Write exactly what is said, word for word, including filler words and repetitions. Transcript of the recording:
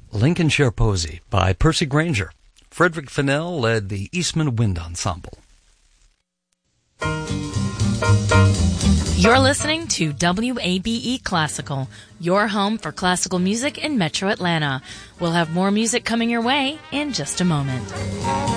Lincolnshire Posy by Percy Granger. Frederick Fennell led the Eastman Wind Ensemble. You're listening to W A B E Classical, your home for classical music in Metro Atlanta. We'll have more music coming your way in just a moment.